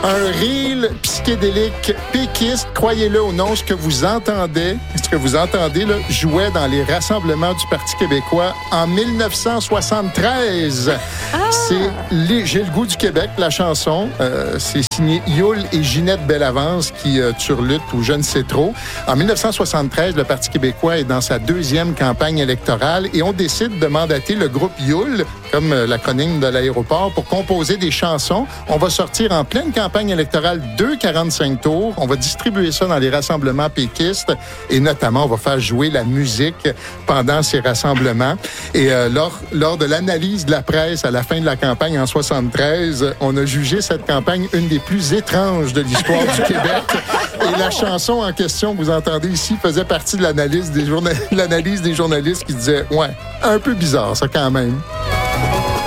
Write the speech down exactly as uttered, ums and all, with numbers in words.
Un reel psychédélique péquiste, croyez-le ou non, ce que vous entendez, ce que vous entendez là, jouait dans les rassemblements du Parti québécois en dix-neuf cent soixante-treize. Ah! C'est les, J'ai le goût du Québec, la chanson. Euh, c'est signé Youl et Ginette Bellavance qui euh, turlutent ou je ne sais trop. En dix-neuf cent soixante-treize, le Parti québécois est dans sa deuxième campagne électorale et on décide de mandater le groupe Youl, comme euh, l'acronyme de l'aéroport, pour composer des chansons. On va sortir en pleine campagne électorale deux quarante-cinq tours. On va distribuer ça dans les rassemblements péquistes et notamment, on va faire jouer la musique pendant ces rassemblements. Et euh, lors, lors de l'analyse de la presse à la fin de la campagne en soixante-treize, on a jugé cette campagne une des plus étranges de l'histoire du Québec. Et la chanson en question que vous entendez ici faisait partie de l'analyse des, journa- l'analyse des journalistes qui disaient « Ouais, un peu bizarre ça quand même ».